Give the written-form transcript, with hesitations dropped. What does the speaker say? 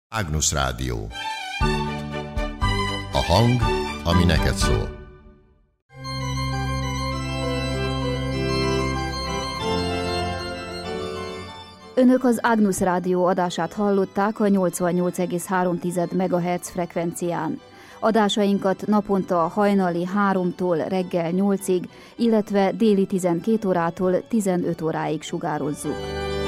Ágnusz Rádió. A hang, ami neked szól. Önök az Ágnusz Rádió adását hallották a 88,3 MHz frekvencián. Adásainkat naponta hajnali 3-tól reggel 8-ig, illetve déli 12 órától 15 óráig sugározzuk.